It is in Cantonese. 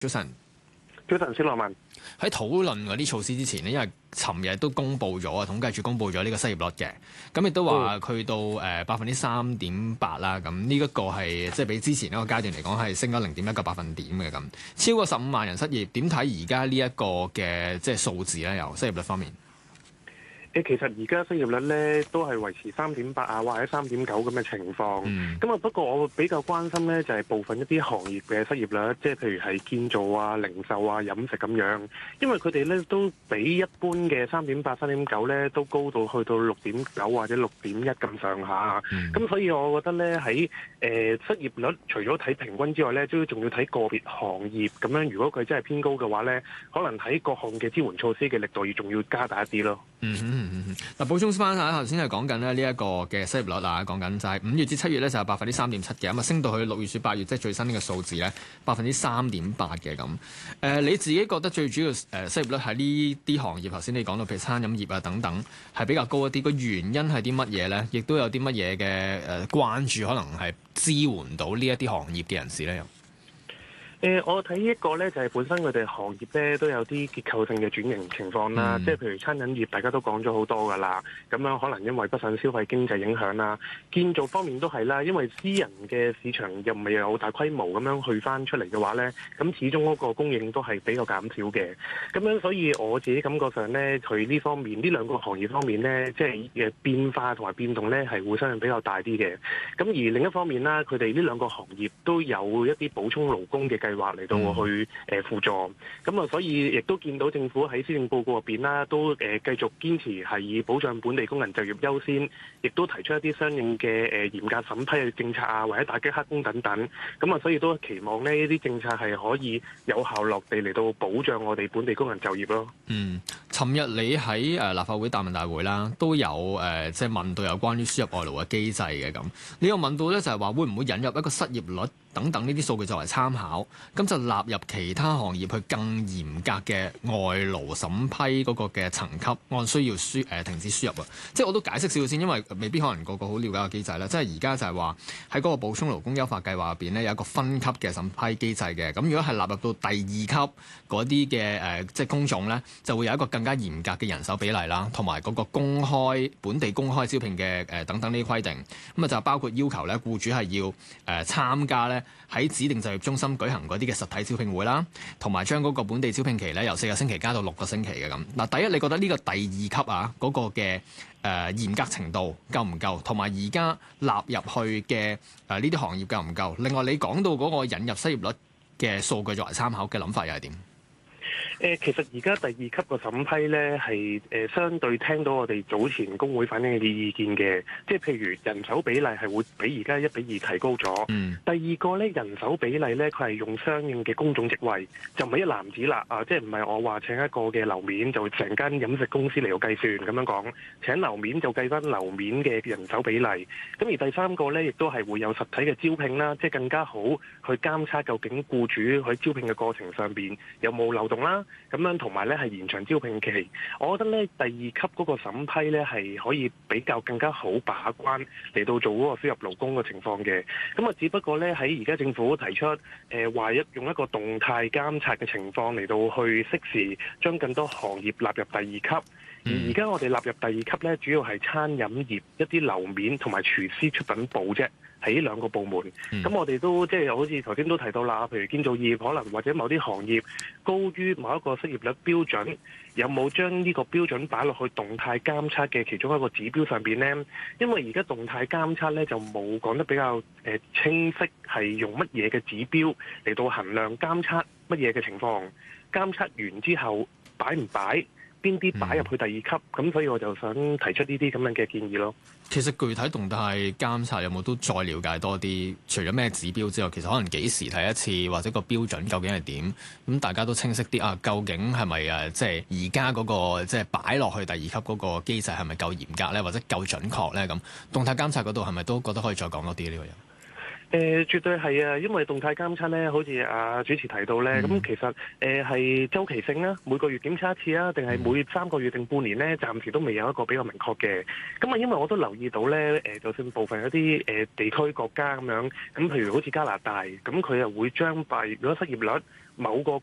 早晨， 早晨，小羅文。 喺討論嗰啲措施之前呢，因為尋日都公布咗啊，統計處公布咗呢個失業率嘅，咁亦都話去到3.8%啦，咁呢一個係即係比之前一個階段嚟講係升咗0.1個百分點嘅咁，超過15萬人失業，點睇而家呢一個嘅即係數字咧？由失業率方面。 其實而家失業率咧都係維持3.8啊，或者3.9咁嘅情況。咁不過我比較關心咧就係部分一啲行業嘅失業率，即係譬如係建造啊、零售啊、飲食咁樣，因為佢哋咧都比一般嘅3.8、3.9咧都高到去到6.9或者6.1咁上下。咁所以我覺得咧喺失業率除咗睇平均之外咧，都仲要睇個別行業咁樣。如果佢真係偏高嘅話咧，可能喺各項嘅支援措施嘅力度要仲要加大一啲咯。 嗱，補充翻下，頭先係講緊咧呢一個嘅失業率啊，講緊就係5月至7月咧就係3.7%嘅，咁啊升到去6月至8月，即係最新呢個數字咧3.8%嘅咁。你自己覺得最主要失業率喺呢啲行業，頭先你講到譬如餐飲業啊等等，係比較高一啲，個原因係啲乜嘢咧？亦都有啲乜嘢嘅關注，可能係支援到呢一啲行業嘅人士咧？ 我睇一個咧就係本身佢哋行業咧都有啲結構性嘅轉型情況啦，即係譬如餐飲業大家都講咗好多㗎啦，咁樣可能因為不慎消費經濟影響啦，建造方面都係啦，因為私人嘅市場又唔係有大規模咁樣去翻出嚟嘅話咧，咁始終嗰個供應都係比較減少嘅，咁樣所以我自己感覺上咧，佢呢方面呢兩個行業方面咧，即係變化同埋變動咧係會相對比較大啲嘅，咁而另一方面啦，佢哋呢兩個行業都有一啲補充勞工嘅計劃嚟到去輔助，咁啊，所以亦都見到政府喺施政報告入邊啦，都繼續堅持係以保障本地工人就業優先，亦都提出一啲相應嘅嚴格審批嘅政策啊，或者打擊黑工等等，咁啊，所以都期望呢啲政策係可以有效落地嚟到保障我哋本地工人就業咯。 尋日你喺立法會答問大會啦，都有即係問到有關於輸入外勞嘅機制嘅咁，你又問到咧就係話會唔會引入一個失業率等等呢啲數據作為參考，咁就納入其他行業去更嚴格嘅外勞審批嗰個嘅層級，按需要停止輸入啊！即係我都解釋少少先，因為未必可能個個好了解個機制啦。即係而家就係話喺嗰個補充勞工優化計劃入邊咧，有一個分級嘅審批機制嘅。咁如果係納入到第2級嗰啲嘅即係工種咧，就會有一個更加嚴格嘅人手比例啦，同埋嗰個本地公開招聘嘅等等呢啲規定。咁啊就包括要求咧，僱主係要參加咧喺指定就業中心舉行嗰啲嘅實體招聘會啦，同埋將嗰個本地招聘期咧由4個星期加到6個星期嘅咁。嗱，第一，你覺得呢個第2級啊嗰個嘅嚴格程度夠唔夠？同埋而家納入去嘅呢啲行業夠唔夠？另外，你講到嗰個引入失業率嘅數據作為參考嘅諗法又係點？ 其實而家第2級個審批咧係相對聽到我哋早前工會反映嘅意見嘅，即係譬如人手比例係會比而家1:2提高咗。第二個咧人手比例咧，佢係用相應嘅工種職位，就唔係一籃子啦即係唔係我話請一個嘅樓面就成間飲食公司嚟到計算咁樣講，請樓面就計翻樓面嘅人手比例。咁而第3個咧，亦都係會有實體嘅招聘啦，即係更加好去監測究竟僱主喺招聘嘅過程上邊有冇漏洞啦。咁樣同埋咧係延長招聘期，我覺得咧第2級嗰個審批咧係可以比較更加好把關嚟到做嗰個輸入勞工嘅情況嘅。咁啊，只不過咧喺而家政府提出話用一個動態監察嘅情況嚟到去適時將更多行業納入第2級。而家我哋納入第2級咧，主要係餐飲業一啲樓面同埋廚師出品部啫。喺呢2個部門，咁我哋都即係好似頭先都提到啦，譬如建造業可能或者某啲行業高於某一個失業率標準，有冇將呢個標準擺落去動態監測嘅其中一個指標上邊呢？因為而家動態監測咧就冇講得比較清晰，係用乜嘢嘅指標嚟到衡量監測乜嘢嘅情況，監測完之後擺唔擺？邊啲擺入去第2級？咁所以我就想提出呢啲咁樣嘅建議咯。 其實具體動態監察有冇都再了解多啲？除咗咩指標之外，其實可能幾時睇一次，或者個標準究竟係點？咁大家都清晰啲啊！究竟係咪即係而家嗰個即係擺落去第2級嗰個機制係咪夠嚴格咧，或者夠準確咧？咁動態監察嗰度係咪都覺得可以再講多啲呢個人？ 絕對係啊，因為動態監測咧，好似主持提到咧，咁、其實係周期性啦，每個月檢測一次啊，定係每3個月定半年咧，暫時都未有一個比較明確嘅。咁啊，因為我都留意到咧，就算部分一啲地區國家咁樣，咁譬如好似加拿大，咁佢又會將如果失業率某個